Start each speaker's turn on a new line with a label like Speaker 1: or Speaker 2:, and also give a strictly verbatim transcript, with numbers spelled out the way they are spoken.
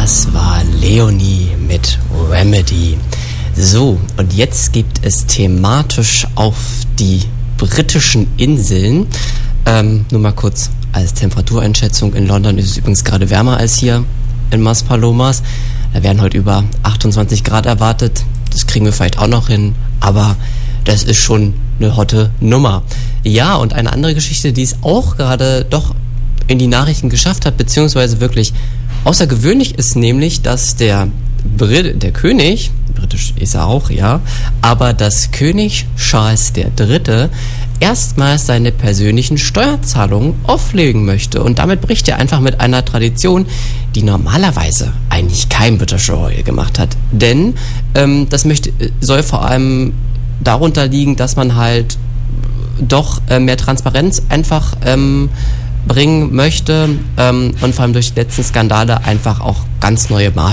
Speaker 1: Das war Leonie mit Remedy. So, und jetzt gibt es thematisch auf die britischen Inseln. Ähm, nur mal kurz als Temperatureinschätzung. In London ist es übrigens gerade wärmer als hier in Maspalomas. Da werden heute über achtundzwanzig Grad erwartet. Das kriegen wir vielleicht auch noch hin, aber das ist schon eine hotte Nummer. Ja, und eine andere Geschichte, die es auch gerade doch in die Nachrichten geschafft hat, beziehungsweise wirklich außergewöhnlich ist, nämlich, dass der Brit, der König, britisch ist er auch, ja, aber dass König Charles der Dritte erstmals seine persönlichen Steuerzahlungen offlegen möchte. Und damit bricht er einfach mit einer Tradition, die normalerweise eigentlich kein britischer Royal gemacht hat. Denn ähm, das möchte, soll vor allem darunter liegen, dass man halt doch äh, mehr Transparenz einfach ähm, bringen möchte ähm, und vor allem durch die letzten Skandale einfach auch ganz neue Maßstäbe